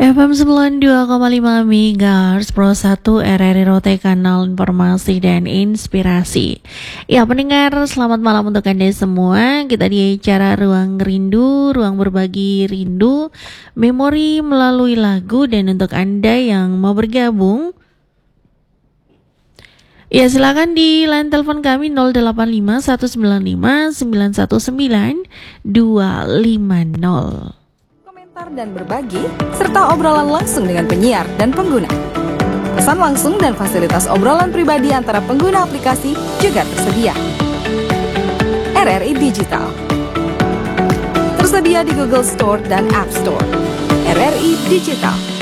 FM 92,5 MHz Pro 1 RRI Rote, kanal informasi dan inspirasi. Ya pendengar, selamat malam untuk Anda semua. Kita di acara Ruang Rindu, ruang berbagi rindu, memori melalui lagu. Dan untuk Anda yang mau bergabung, ya silakan di line telepon kami 085 195 919 250. Dan berbagi, serta obrolan langsung dengan penyiar dan pengguna. Pesan langsung dan fasilitas obrolan pribadi antara pengguna aplikasi juga tersedia. RRI Digital tersedia di Google Store dan App Store. RRI Digital.